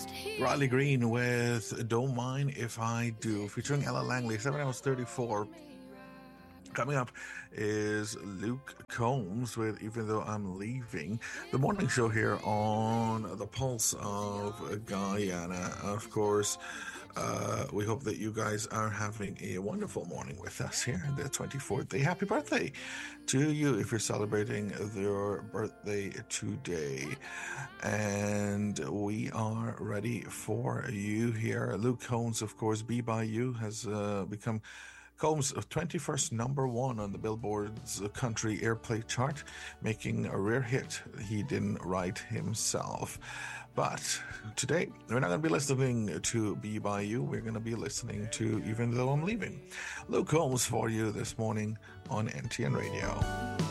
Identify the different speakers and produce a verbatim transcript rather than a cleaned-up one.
Speaker 1: Riley Green with Don't Mind If I Do, featuring Ella Langley, seven hours thirty-four. Coming up is Luke Combs with Even Though I'm Leaving, the morning show here on the Pulse of Guyana. Of course, uh, we hope that you guys are having a wonderful morning with us here, the twenty-fourth day. Happy birthday to you if you're celebrating your birthday today. And we are ready for you here. Luke Combs, of course, Be By You has uh, become Combs' twenty-first number one on the Billboard's country airplay chart, making a rare hit he didn't write himself. But today, we're not going to be listening to Be By You. We're going to be listening to Even Though I'm Leaving. Luke Combs for you this morning on N T N Radio.